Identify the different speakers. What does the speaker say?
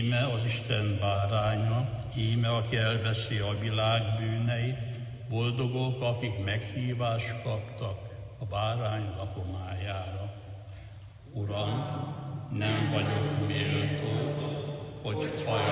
Speaker 1: Íme az Isten báránya, íme, aki elveszi a világ bűneit, boldogok, akik meghívást kaptak a bárány lakomájára. Uram, nem vagyok méltó, hogy hajlj